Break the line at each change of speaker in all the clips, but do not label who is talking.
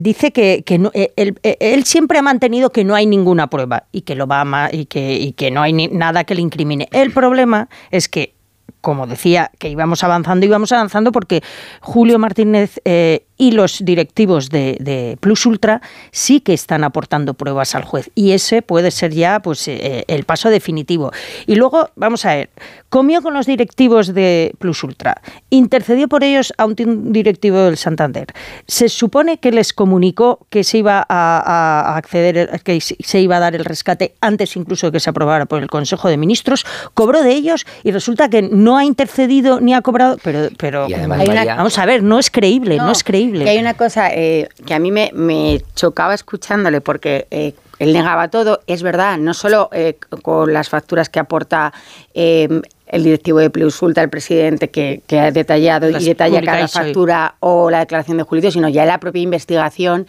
dice que no, él siempre ha mantenido que no hay ninguna prueba y que y que no hay nada que le incrimine. El problema es que, como decía, que íbamos avanzando porque Julio Martínez y los directivos de Plus Ultra sí que están aportando pruebas al juez, y ese puede ser ya pues el paso definitivo. Y luego, vamos a ver, comió con los directivos de Plus Ultra, intercedió por ellos a un directivo del Santander, se supone que les comunicó que se iba a acceder, que se iba a dar el rescate antes incluso de que se aprobara por el Consejo de Ministros, cobró de ellos y resulta que no ha intercedido ni ha cobrado, pero
y además,
vamos a ver, no es creíble.
Que hay una cosa que a mí me chocaba escuchándole, porque él negaba todo, es verdad, no solo con las facturas que aporta el directivo de Plus Ultra, el presidente, que ha detallado y detalla cada factura o la declaración de Julio, sino ya en la propia investigación.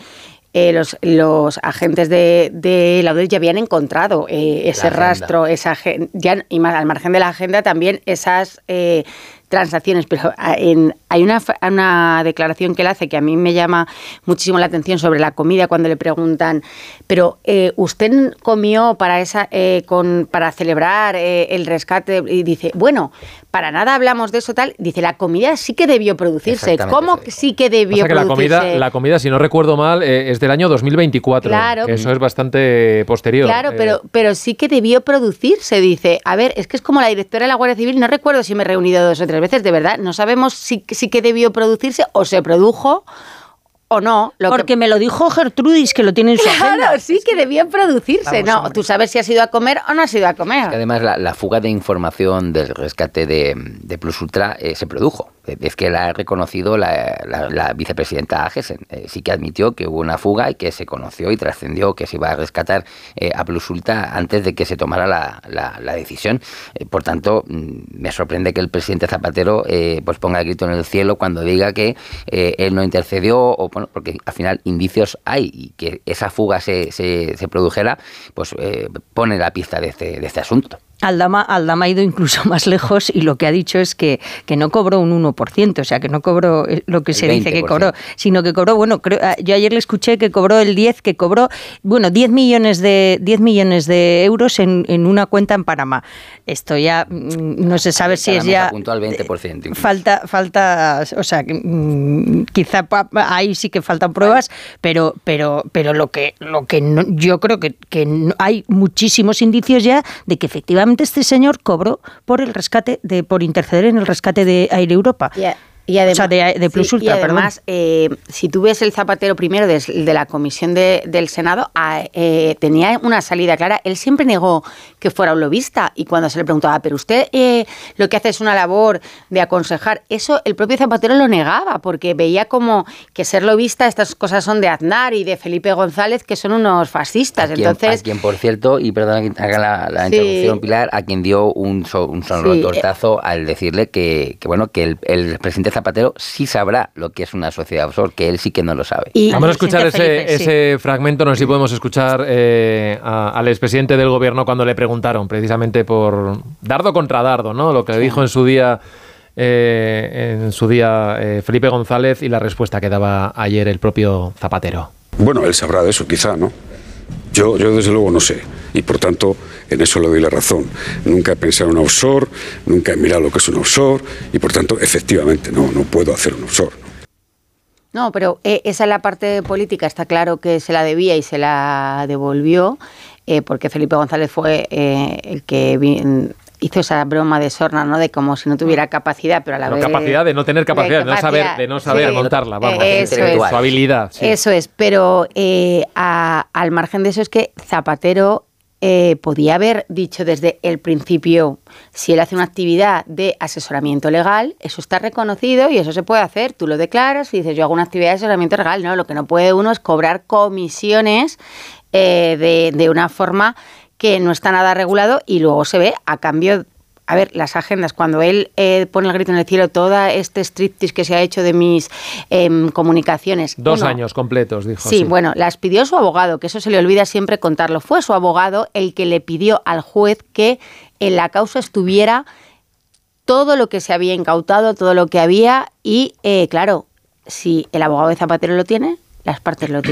Los agentes de la UDES ya habían encontrado ese rastro, y más al margen de la agenda también esas transacciones, pero hay una declaración que él hace que a mí me llama muchísimo la atención sobre la comida, cuando le preguntan, pero ¿usted comió para celebrar el rescate? Y dice, bueno, para nada hablamos de eso tal. Dice, la comida sí que debió producirse. ¿Cómo que sí que debió producirse?
La comida, si no recuerdo mal, es del año 2024.
Claro.
Eso es bastante posterior.
Claro, pero sí que debió producirse. Dice, a ver, es que es como la directora de la Guardia Civil, no recuerdo si me he reunido 2 o 3 veces, de verdad, no sabemos si que debió producirse o se produjo o no.
Porque me lo dijo Gertrudis, que lo tiene en su agenda.
Claro, sí que debió producirse. Vamos, no, tú sabes si has ido a comer o no has ido a comer.
Además, la fuga de información del rescate de Plus Ultra se produjo. Es que la ha reconocido la vicepresidenta Agesen. Sí que admitió que hubo una fuga y que se conoció y trascendió que se iba a rescatar a Plus Ultra antes de que se tomara la decisión. Por tanto, me sorprende que el presidente Zapatero pues ponga el grito en el cielo cuando diga que él no intercedió, porque al final indicios hay, y que esa fuga se produjera, pues pone la pista de este asunto.
Aldama ha ido incluso más lejos y lo que ha dicho es que no cobró un 1%, o sea, que no cobró lo que se dice que cobró, sino que cobró, yo ayer le escuché que cobró el 10, que cobró, 10 millones de euros en una cuenta en Panamá. Esto ya no se sabe si es ya...
apuntó al 20%.
Falta, o sea, quizá ahí sí que faltan pruebas, pero lo que no, yo creo que hay muchísimos indicios ya de que efectivamente este señor cobró por el rescate, por interceder en el rescate de Air Europa.
Y además,
o sea, de Plus Ultra,
y además si tú ves el Zapatero primero de la comisión del Senado, tenía una salida clara. Él siempre negó que fuera un lobista, y cuando se le preguntaba, pero usted lo que hace es una labor de aconsejar, eso el propio Zapatero lo negaba, porque veía como que ser lobista, estas cosas son de Aznar y de Felipe González, que son unos fascistas.
A quien, por cierto, y perdona que haga la interrupción, Pilar, a quien dio un sonoro tortazo al decirle que el presidente Zapatero sí sabrá lo que es una sociedad offshore, que él sí que no lo sabe.
Vamos a escuchar ese fragmento, no sé si podemos escuchar al expresidente del gobierno cuando le preguntaron precisamente por dardo contra dardo, ¿no? Lo que dijo en su día Felipe González y la respuesta que daba ayer el propio Zapatero.
Bueno, él sabrá de eso, quizá, ¿no? Yo desde luego no sé, y por tanto en eso le doy la razón. Nunca he pensado en un offshore, nunca he mirado lo que es un offshore, y por tanto efectivamente no puedo hacer un offshore.
No, pero esa es la parte política, está claro que se la debía y se la devolvió, porque Felipe González fue el que hizo esa broma de sorna, ¿no? De como si no tuviera capacidad, pero a la vez...
capacidad de no tener capacidad, de no saber montarla, vamos. Su habilidad. Sí.
Eso es, pero al margen de eso es que Zapatero podía haber dicho desde el principio, si él hace una actividad de asesoramiento legal, eso está reconocido y eso se puede hacer. Tú lo declaras y dices, yo hago una actividad de asesoramiento legal. No, lo que no puede uno es cobrar comisiones de una forma que no está nada regulado, y luego se ve a cambio... A ver, las agendas, cuando él pone el grito en el cielo, todo este striptease que se ha hecho de mis comunicaciones...
2 años completos, dijo.
Sí, bueno, las pidió su abogado, que eso se le olvida siempre contarlo. Fue su abogado el que le pidió al juez que en la causa estuviera todo lo que se había incautado, todo lo que había, y claro, si el abogado de Zapatero lo tiene, las partes lo tienen.